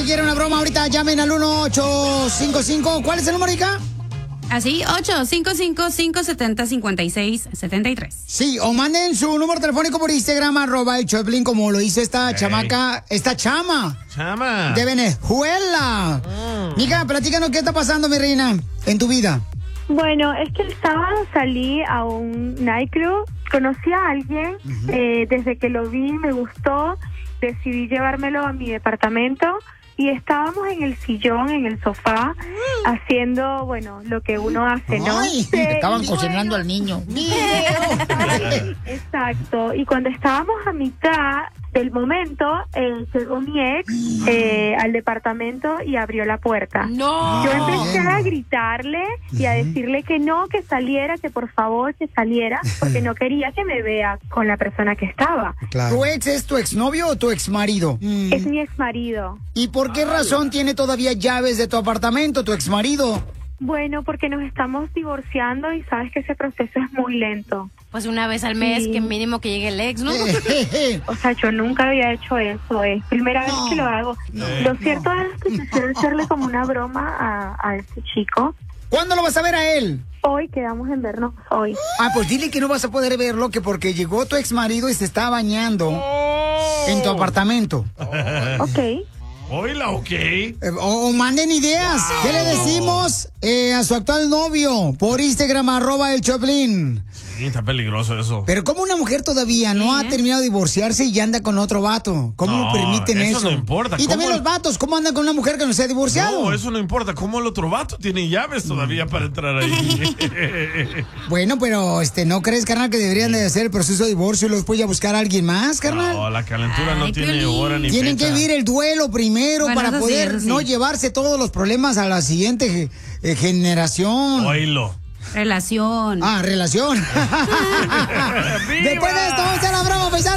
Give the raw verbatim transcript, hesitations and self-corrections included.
quiere una broma ahorita, llamen al uno ocho cinco cinco. ¿Cuál es el número, hija? Así, ocho cinco cinco, cinco siete cero, cinco seis siete tres. Sí, o manden su número telefónico por Instagram, arroba el Choplin, como lo hizo esta hey. chamaca, esta chama. Chama. De Venezuela. Mm. Mija, platícanos qué está pasando, mi reina, en tu vida. Bueno, es que el sábado salí a un nightclub, conocí a alguien, uh-huh. eh, desde que lo vi me gustó, decidí llevármelo a mi departamento. Y estábamos en el sillón, en el sofá, haciendo, bueno, lo que uno hace, ¿no? Ay, sí, estaban cocinando bueno, al niño. Exacto. Y cuando estábamos a mitad del momento, eh, llegó mi ex eh, al departamento y abrió la puerta. No. Yo empecé a gritarle y a decirle que no, que saliera, que por favor que saliera, porque no quería que me vea con la persona que estaba. Claro. ¿Tu ex es tu exnovio o tu exmarido? Mm. Es mi exmarido. ¿Y por qué razón tiene todavía llaves de tu apartamento, tu exmarido? Bueno, porque nos estamos divorciando y sabes que ese proceso es muy lento. Pues una vez al mes, sí. Que mínimo que llegue el ex, ¿no? O sea, yo nunca había hecho eso, es primera no. vez que lo hago. No. Lo cierto no. es que quisiera hacerle como una broma a, a este chico. ¿Cuándo lo vas a ver a él? Hoy quedamos en vernos, hoy. Ah, pues dile que no vas a poder verlo, que porque llegó tu exmarido y se está bañando oh. en tu apartamento. Oh. Ok. Oíla, ok. Eh, o, o manden ideas. Wow. ¿Qué le decimos eh, a su actual novio? Por Instagram, arroba el Choplin. Sí, está peligroso eso. Pero ¿cómo una mujer todavía no ¿Eh? ha terminado de divorciarse y anda con otro vato? ¿Cómo no, permiten eso? Eso no importa. Y también el... los vatos, ¿cómo andan con una mujer que no se ha divorciado? No, eso no importa. ¿Cómo el otro vato tiene llaves todavía para entrar ahí? Bueno, pero este, ¿no crees, carnal, que deberían de hacer el proceso de divorcio y luego después ya buscar a alguien más, carnal? No, la calentura Ay, no tiene Piolín. hora ni Tienen fecha. que vivir el duelo primero bueno, para poder sí, sí. no llevarse todos los problemas a la siguiente eh, generación. Oílo. Relación. Ah, relación. Después de esto, vamos a la broma, paisano.